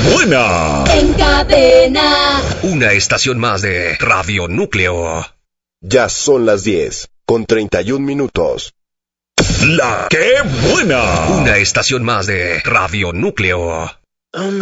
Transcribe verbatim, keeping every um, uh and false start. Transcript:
buena! En cadena. Una estación más de Radio Núcleo. Ya son las diez, con treinta y un minutos. ¡La qué buena! Una estación más de Radio Núcleo.